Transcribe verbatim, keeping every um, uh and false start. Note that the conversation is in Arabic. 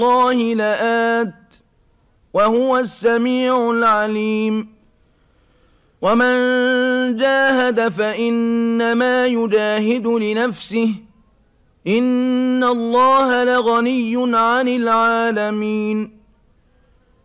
الله لآت وهو السميع العليم ومن جاهد فإنما يجاهد لنفسه إن الله لغني عن العالمين